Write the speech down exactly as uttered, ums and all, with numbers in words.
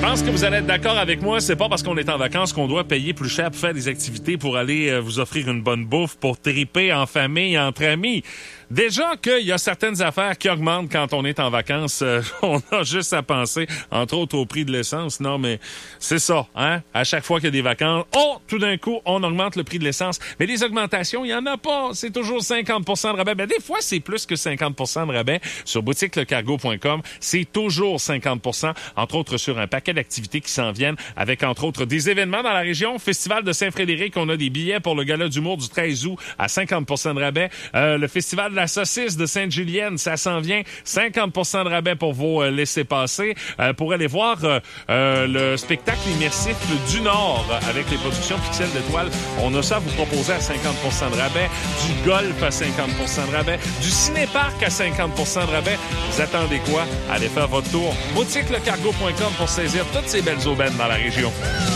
pense que vous allez être d'accord avec moi, c'est pas parce qu'on est en vacances qu'on doit payer plus cher pour faire des activités pour aller euh, vous offrir une bonne bouffe, pour triper en famille, entre amis. Déjà qu'il y a certaines affaires qui augmentent quand on est en vacances, euh, on a juste à penser, entre autres au prix de l'essence. Non, mais c'est ça, hein? À chaque fois qu'il y a des vacances, oh, tout d'un coup, on augmente le prix de l'essence. Mais les augmentations, il y en a pas. C'est toujours cinquante pour cent de rabais. Ben, des fois, c'est plus que cinquante pour cent de rabais. Sur boutique le cargo point com, c'est toujours cinquante pour cent, entre autres sur un paquet d'activités qui s'en viennent, avec entre autres des événements dans la région. Festival de Saint-Frédéric, on a des billets pour le gala d'humour du treize août à cinquante pour cent de rabais. Euh, le Festival de la saucisse de Sainte-Julienne, ça s'en vient. cinquante pour cent de rabais pour vos euh, laissez-passer. Euh, pour aller voir euh, euh, le spectacle immersif du Nord avec les productions Pixels d'étoiles. On a ça à vous proposer à cinquante pour cent de rabais. Du golf à cinquante pour cent de rabais. Du ciné-parc à cinquante pour cent de rabais. Vous attendez quoi? Allez faire votre tour. boutique le cargo point com pour saisir toutes ces belles aubaines dans la région.